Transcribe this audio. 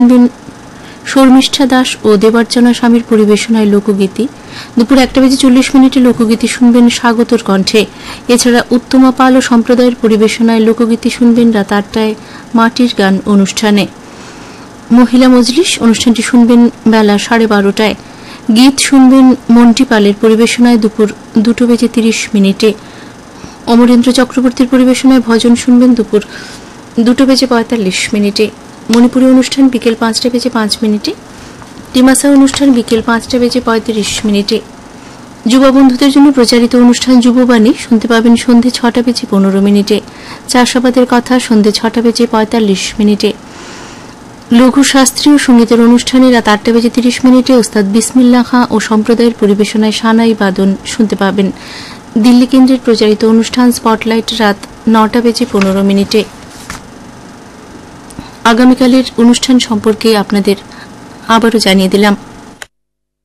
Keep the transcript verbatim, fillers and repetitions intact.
শর্মিষ্ঠা দাস ও দেবার্চনা স্বামীর পরিবেশনায় লোকগীতি। দুপুর একটা বেজে চল্লিশ মিনিটে লোকগীতি শুনবেন স্বাগতর কণ্ঠে। এছাড়া উত্তমা পাল ও সম্প্রদায়ের পরিবেশনায় লোকগীতি শুনবেন রাত আটটায় মাটির গান অনুষ্ঠানে। মহিলা মজলিস অনুষ্ঠানটি শুনবেন বেলা সাড়ে বারোটায়। গীত শুনবেন মন্টি পালের পরিবেশনায় দুপুর দুটো বেজে তিরিশ মিনিটে। অমরেন্দ্র চক্রবর্তীর পরিবেশনায় ভজন শুনবেন দুপুর দুটো বেজে পঁয়তাল্লিশ মিনিটে। মণিপুরী অনুষ্ঠান বিকেল পাঁচটা বেজে পাঁচ মিনিটে। ডিমাসা অনুষ্ঠান বিকেল পাঁচটা বেজে পঁয়ত্রিশ মিনিটে। যুবা বন্ধুদের জন্য প্রচারিত অনুষ্ঠান যুববাণী শুনতে পাবেন সন্ধে ছটা বেজে পনেরো মিনিটে। চাষাবাদের কথা সন্ধে ছটা বেজে পঁয়তাল্লিশ মিনিটে। লঘু শাস্ত্রীয় সঙ্গীতের অনুষ্ঠানে রাত আটটা বেজে তিরিশ মিনিটে ওস্তাদ বিসমিল্লাহ খাঁ ও সম্প্রদায়ের পরিবেশনায় সানাই বাদন শুনতে পাবেন। দিল্লি কেন্দ্রের প্রচারিত অনুষ্ঠান স্পটলাইট রাত নটা বেজে পনেরো মিনিটে। আগামীকালের অনুষ্ঠান সম্পর্কে আপনাদের আবারও জানিয়ে দিলাম।